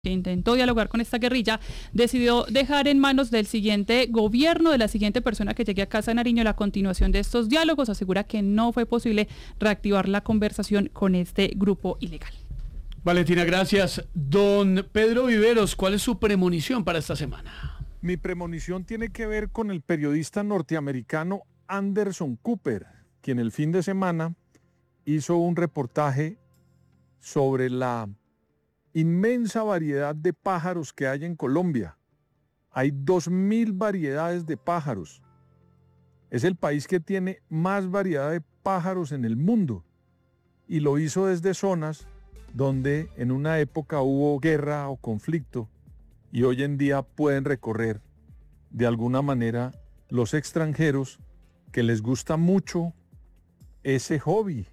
que intentó dialogar con esta guerrilla, decidió dejar en manos del siguiente gobierno, de la siguiente persona que llegue a Casa de Nariño, la continuación de estos diálogos. Asegura que no fue posible reactivar la conversación con este grupo ilegal. Valentina, gracias. Don Pedro Viveros, ¿cuál es su premonición para esta semana? Mi premonición tiene que ver con el periodista norteamericano Anderson Cooper, quien el fin de semana hizo un reportaje sobre la inmensa variedad de pájaros que hay en Colombia. Hay 2.000 variedades de pájaros. Es el país que tiene más variedad de pájaros en el mundo. Y lo hizo desde zonas donde en una época hubo guerra o conflicto y hoy en día pueden recorrer de alguna manera los extranjeros que les gusta mucho ese hobby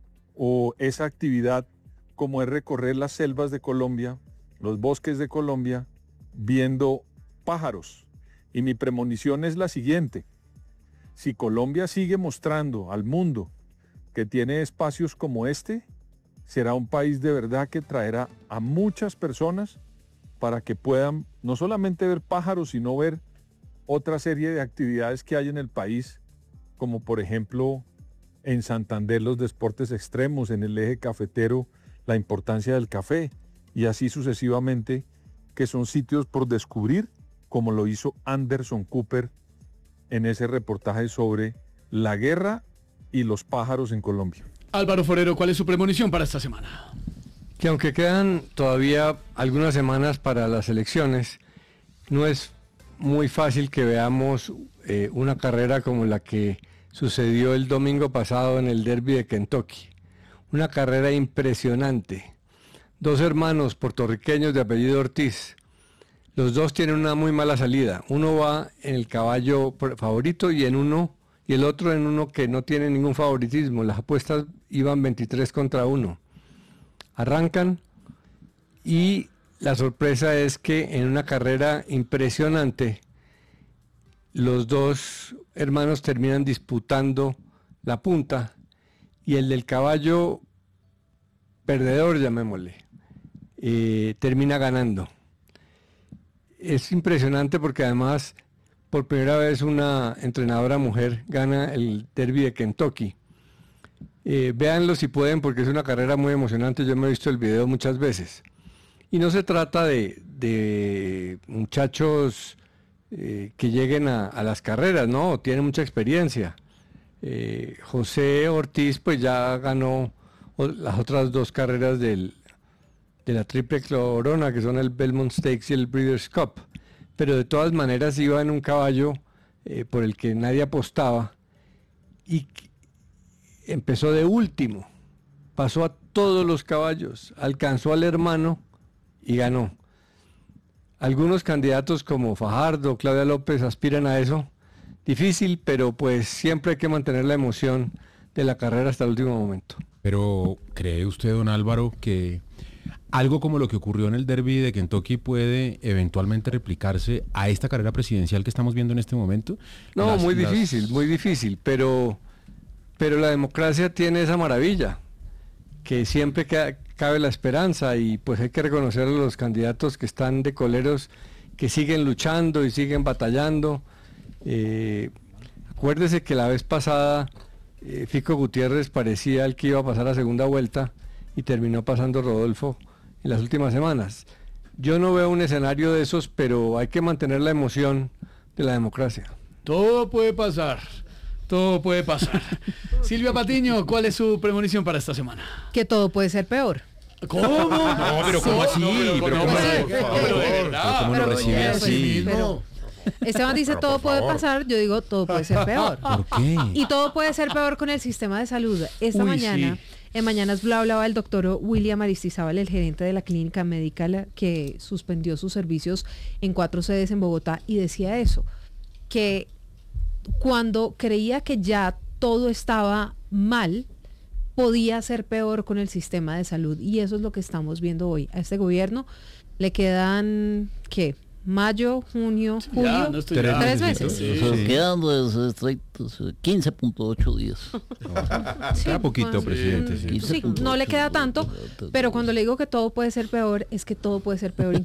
o esa actividad, como es recorrer las selvas de Colombia, los bosques de Colombia, viendo pájaros. Y mi premonición es la siguiente: si Colombia sigue mostrando al mundo que tiene espacios como este, será un país de verdad que traerá a muchas personas para que puedan no solamente ver pájaros, sino ver otra serie de actividades que hay en el país, como por ejemplo en Santander los deportes extremos, en el eje cafetero la importancia del café, y así sucesivamente, que son sitios por descubrir, como lo hizo Anderson Cooper en ese reportaje sobre la guerra y los pájaros en Colombia. Álvaro Forero, ¿cuál es su premonición para esta semana? Que aunque quedan todavía algunas semanas para las elecciones, no es muy fácil que veamos una carrera como la que sucedió el domingo pasado en el Derby de Kentucky. Una carrera impresionante. Dos hermanos puertorriqueños de apellido Ortiz. Los dos tienen una muy mala salida. Uno va en el caballo favorito y el otro en uno que no tiene ningún favoritismo. Las apuestas iban 23 contra 1. Arrancan y la sorpresa es que en una carrera impresionante los dos hermanos terminan disputando la punta y el del caballo perdedor, llamémosle, termina ganando. Es impresionante porque además por primera vez una entrenadora mujer gana el Derby de Kentucky. Véanlo si pueden, porque es una carrera muy emocionante. Yo me he visto el video muchas veces. Y no se trata de muchachos que lleguen a las carreras, no, tienen mucha experiencia. José Ortiz pues ya ganó las otras dos carreras de la Triple Corona, que son el Belmont Stakes y el Breeders' Cup, pero de todas maneras iba en un caballo por el que nadie apostaba y empezó de último, pasó a todos los caballos, alcanzó al hermano y ganó. Algunos candidatos como Fajardo, Claudia López aspiran a eso. Difícil, pero pues siempre hay que mantener la emoción de la carrera hasta el último momento. Pero ¿cree usted, don Álvaro, que algo como lo que ocurrió en el Derby de Kentucky puede eventualmente replicarse a esta carrera presidencial que estamos viendo en este momento? No, muy difícil, pero la democracia tiene esa maravilla, que siempre cabe la esperanza, y pues hay que reconocer a los candidatos que están de coleros, que siguen luchando y siguen batallando. Acuérdese que la vez pasada Fico Gutiérrez parecía el que iba a pasar a segunda vuelta y terminó pasando Rodolfo en las últimas semanas. Yo no veo un escenario de esos, pero hay que mantener la emoción de la democracia. Todo puede pasar. Todo puede pasar. Silvia Patiño, ¿cuál es su premonición para esta semana? Que todo puede ser peor. ¿Cómo? No, pero ¿cómo así? Pero ¿cómo lo recibe así? Esteban dice todo puede pasar, yo digo todo puede ser peor. ¿Por qué? Y todo puede ser peor con el sistema de salud. Esta mañana, sí. En Mañanas Blue hablaba el doctor William Aristizábal, el gerente de la clínica médica que suspendió sus servicios en 4 sedes en Bogotá, y decía eso, que cuando creía que ya todo estaba mal, podía ser peor con el sistema de salud, y eso es lo que estamos viendo hoy. A este gobierno le quedan, ¿qué?, mayo, junio, Ya, julio. no estoy 3 mesecitos. meses. Sí, O sea, sí. quedan 15.8 días. Queda poquito, pues, presidente. Sí. Sí, no le queda tanto, pero cuando le digo que todo puede ser peor, es que todo puede ser peor